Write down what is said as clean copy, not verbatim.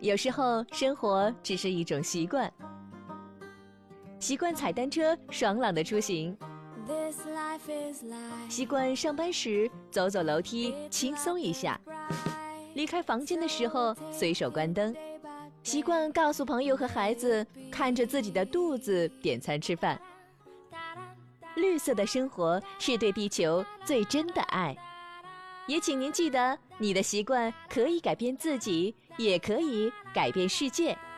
有时候生活只是一种习惯，习惯踩单车爽朗的出行，习惯上班时走走楼梯轻松一下，离开房间的时候随手关灯，习惯告诉朋友和孩子看着自己的肚子点餐吃饭。绿色的生活是对地球最真的爱，也请您记得，你的习惯可以改变自己，也可以改变世界。